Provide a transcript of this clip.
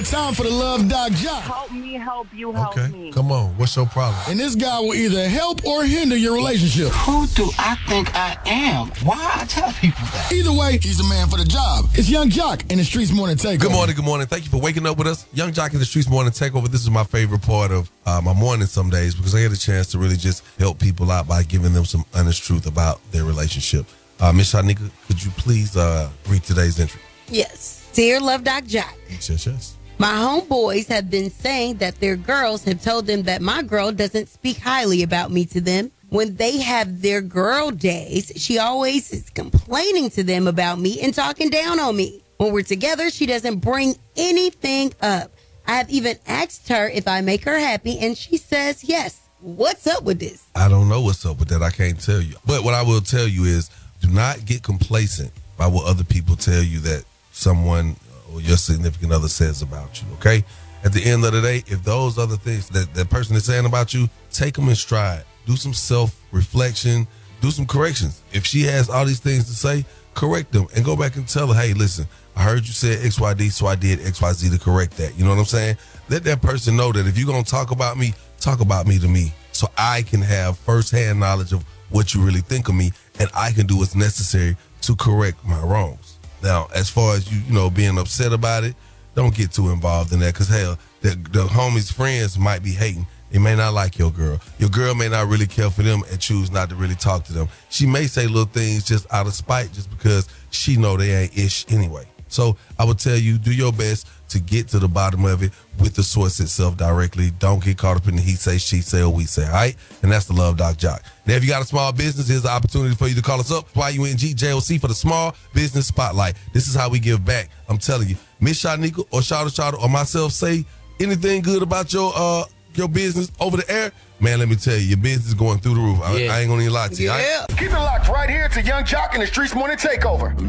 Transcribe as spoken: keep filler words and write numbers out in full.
Time for the Love Doc Jock. Help me, help you, help okay. me. Come on, what's your problem? And this guy will either help or hinder your relationship. Who do I think I am? Why I tell people that? Either way, he's the man for the job. It's Young Jock in the Streets Morning Takeover. Good morning, good morning. Thank you for waking up with us. Young Jock in the Streets Morning Takeover. This is my favorite part of uh, my morning some days because I get a chance to really just help people out by giving them some honest truth about their relationship. Uh, Miss Shanika, could you please uh, read today's entry? Yes. Dear Love Doc Jock. Yes, yes, yes. My homeboys have been saying that their girls have told them that my girl doesn't speak highly about me to them. When they have their girl days, she always is complaining to them about me and talking down on me. When we're together, she doesn't bring anything up. I have even asked her if I make her happy, and she says yes. What's up with this? I don't know what's up with that. I can't tell you. But what I will tell you is do not get complacent by what other people tell you that someone or your significant other says about you, okay? At the end of the day, if those other things that that person is saying about you, take them in stride. Do some self-reflection. Do some corrections. If she has all these things to say, correct them and go back and tell her, hey, listen, I heard you said X Y D, so I did X Y Z to correct that. You know what I'm saying? Let that person know that if you're going to talk about me, talk about me to me so I can have firsthand knowledge of what you really think of me and I can do what's necessary to correct my wrongs. Now, as far as you, you know, being upset about it, don't get too involved in that because, hell, the, the homies' friends might be hating. They may not like your girl. Your girl may not really care for them and choose not to really talk to them. She may say little things just out of spite just because she know they ain't ish anyway. So I would tell you, do your best to get to the bottom of it with the source itself directly. Don't get caught up in the he say, she say, or we say, all right? And that's the Love Doc Jock. Now, if you got a small business, here's the opportunity for you to call us up. Y U N G J O C for the Small Business Spotlight. This is how we give back. I'm telling you, Miss Shanika or Shawty Shawty or myself say anything good about your uh your business over the air, man, let me tell you, your business is going through the roof. I, Yeah. I ain't gonna even lie to you. Yeah. I, Keep it locked right here to Young Jock in the Streets Morning Takeover.